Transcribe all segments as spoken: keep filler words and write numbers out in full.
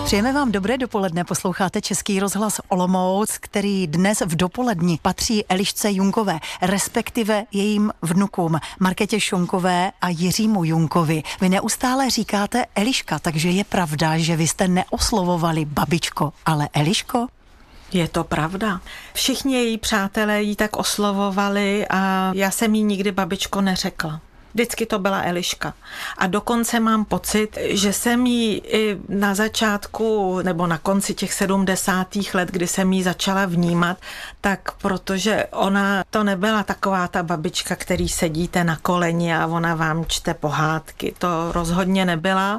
Přejeme vám dobré dopoledne, posloucháte Český rozhlas Olomouc, který dnes v dopoledni patří Elišce Junkové, respektive jejím vnukům Markétě Šonkové a Jiřímu Junkovi. Vy neustále říkáte Eliška, takže je pravda, že vy jste neoslovovali babičko, ale Eliško? Je to pravda. Všichni její přátelé jí tak oslovovali a já jsem jí nikdy babičko neřekla. Vždycky to byla Eliška. A dokonce mám pocit, že jsem jí i na začátku nebo na konci těch sedmdesátých let, kdy jsem jí začala vnímat, tak protože ona to nebyla taková ta babička, který sedíte na koleni a ona vám čte pohádky. To rozhodně nebyla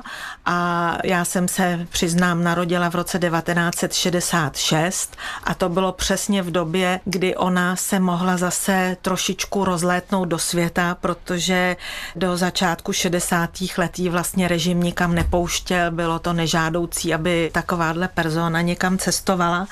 a já jsem se, přiznám, narodila v roce devatenáct set šedesát šest a to bylo přesně v době, kdy ona se mohla zase trošičku rozlétnout do světa, protože do začátku šedesátých let jí vlastně režim nikam nepouštěl, bylo to nežádoucí, aby takováhle persona někam cestovala.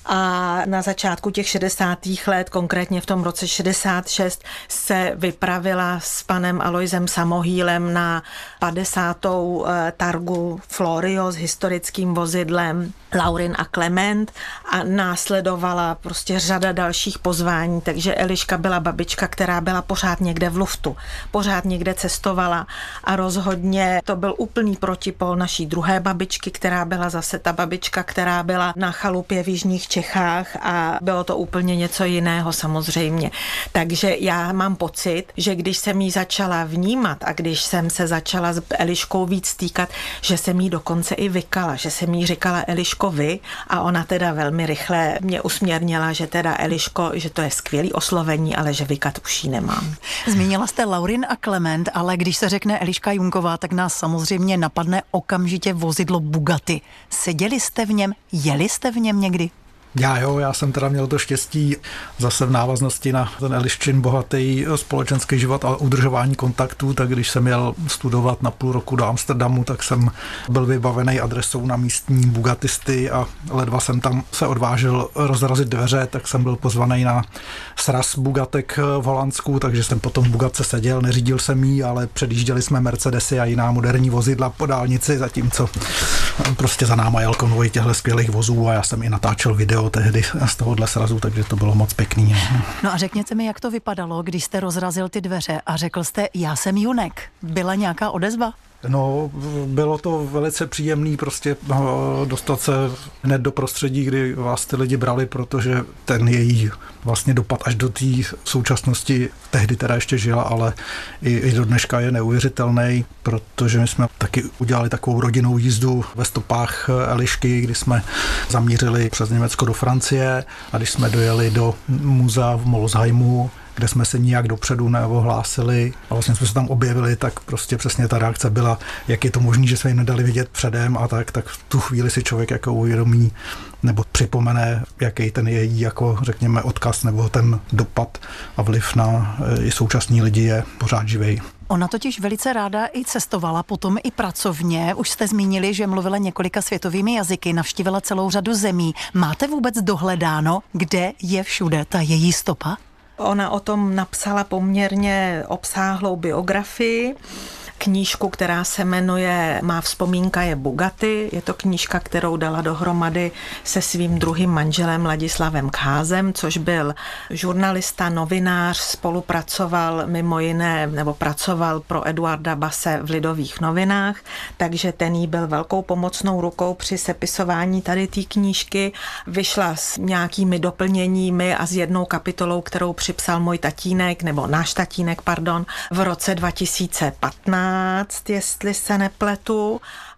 A na začátku těch šedesátých let, konkrétně v tom roce šedesát šest, se vypravila s panem Alojzem Samohýlem na padesátou targu Florio s historickým vozidlem Laurin a Klement a následovala prostě řada dalších pozvání, takže Eliška byla babička, která byla pořád někde v luftu, pořád někde cestovala a rozhodně to byl úplný protipol naší druhé babičky, která byla zase ta babička, která byla na chalupě v jižních Čechách a bylo to úplně něco jiného samozřejmě. Takže já mám pocit, že když jsem jí začala vnímat a když jsem se začala s Eliškou víc stýkat, že jsem jí dokonce i vykala, že jsem jí říkala Eliško vy a ona teda velmi rychle mě usměrnila, že teda Eliško, že to je skvělý oslovení, ale že vykat už jí nemám. Zmínila jste Laurin a Klement, ale když se řekne Eliška Junková, tak nás samozřejmě napadne okamžitě vozidlo Bugatti. Seděli jste v něm, jeli jste v něm někdy? Já jo, já jsem teda měl to štěstí zase v návaznosti na ten Eliščin bohatý společenský život a udržování kontaktů, tak když jsem jel studovat na půl roku do Amsterdamu, tak jsem byl vybavený adresou na místní bugatisty a ledva jsem tam se odvážil rozrazit dveře, tak jsem byl pozvaný na sraz Bugatek v Holandsku, takže jsem potom v Bugatce seděl, neřídil jsem jí, ale předjížděli jsme Mercedesy a jiná moderní vozidla po dálnici, zatímco prostě za náma jel konvoj těchto skvělých vozů a já jsem i natáčel video tehdy z tohohle srazu, takže to bylo moc pěkný. No a řekněte mi, jak to vypadalo, když jste rozrazil ty dveře a řekl jste, já jsem Junek. Byla nějaká odezva? No, bylo to velice příjemný prostě dostat se hned do prostředí, kdy vás ty lidi brali, protože ten její vlastně dopad až do té současnosti, tehdy teda ještě žila, ale i, i do dneška je neuvěřitelný, protože my jsme taky udělali takovou rodinnou jízdu ve stopách Elišky, kdy jsme zamířili přes Německo do Francie a když jsme dojeli do muzea v Molsheimu, kde jsme se nijak dopředu neohlásili a vlastně jsme se tam objevili, tak prostě přesně ta reakce byla, jak je to možné, že jsme jim nedali vidět předem a tak, tak v tu chvíli si člověk jako uvědomí nebo připomene, jaký ten její jako řekněme odkaz nebo ten dopad a vliv na i současní lidi je pořád živej. Ona totiž velice ráda i cestovala, potom i pracovně. Už jste zmínili, že mluvila několika světovými jazyky, navštívila celou řadu zemí. Máte vůbec dohledáno, kde je všude ta její stopa? Ona o tom napsala poměrně obsáhlou biografii, knížku, která se jmenuje Má vzpomínka je Bugatti. Je to knížka, kterou dala dohromady se svým druhým manželem Ladislavem Kházem, což byl žurnalista, novinář, spolupracoval mimo jiné, nebo pracoval pro Eduarda Basse v Lidových novinách, takže ten jí byl velkou pomocnou rukou při sepisování tady té knížky. Vyšla s nějakými doplněními a s jednou kapitolou, kterou připsal můj tatínek, nebo náš tatínek, pardon, v roce dva tisíce patnáct, jestli se nepletu.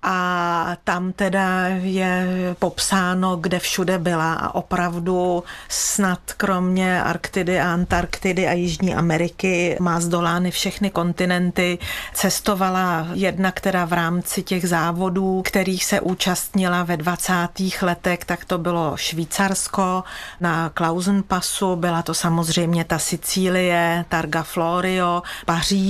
A tam teda je popsáno, kde všude byla a opravdu snad kromě Arktidy a Antarktidy a Jižní Ameriky má zdolány všechny kontinenty. Cestovala jedna, která v rámci těch závodů, kterých se účastnila ve dvacátých letech, tak to bylo Švýcarsko na Klausenpassu, byla to samozřejmě ta Sicílie, Targa Florio, Paříž.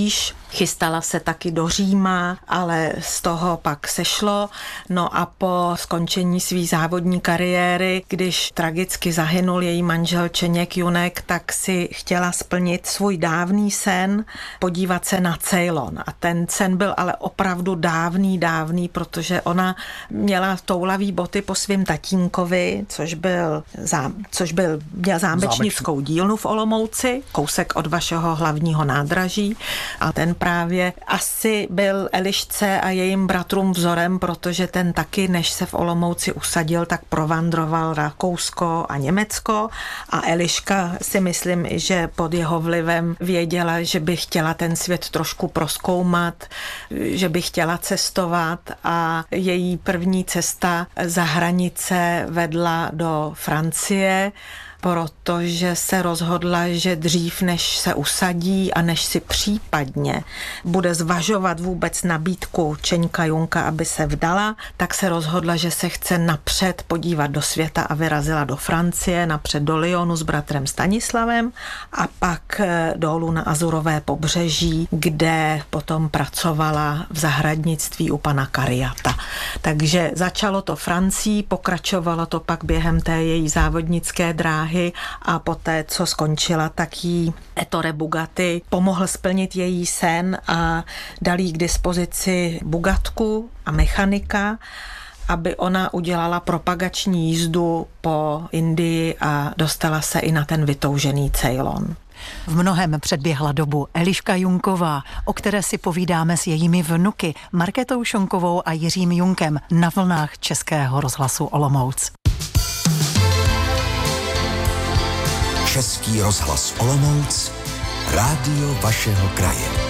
Chystala se taky do Říma, ale z toho pak sešlo. No a po skončení své závodní kariéry, když tragicky zahynul její manžel Čeněk Junek, tak si chtěla splnit svůj dávný sen, podívat se na Ceylon. A ten sen byl ale opravdu dávný, dávný, protože ona měla toulavý boty po svém tatínkovi, což byl, zám, což byl měl zámečnickou dílnu v Olomouci, kousek od vašeho hlavního nádraží. A ten právě asi byl Elišce a jejím bratrům vzorem, protože ten taky, než se v Olomouci usadil, tak provandroval Rakousko a Německo a Eliška si myslím, že pod jeho vlivem věděla, že by chtěla ten svět trošku prozkoumat, že by chtěla cestovat a její první cesta za hranice vedla do Francie, protože se rozhodla, že dřív, než se usadí a než si případně bude zvažovat vůbec nabídku Čeňka Junka, aby se vdala, tak se rozhodla, že se chce napřed podívat do světa a vyrazila do Francie, napřed do Lyonu s bratrem Stanislavem a pak dolů na Azurové pobřeží, kde potom pracovala v zahradnictví u pana Kariata. Takže začalo to Francií, pokračovalo to pak během té její závodnické dráhy a poté, co skončila, tak jí Ettore Bugatti pomohl splnit její sen a dal jí k dispozici Bugatku a mechanika, aby ona udělala propagační jízdu po Indii a dostala se i na ten vytoužený Ceylon. V mnohem předběhla dobu Eliška Junková, o které si povídáme s jejími vnuky Markétou Šonkovou a Jiřím Junkem na vlnách Českého rozhlasu Olomouc. Český rozhlas Olomouc, rádio vašeho kraje.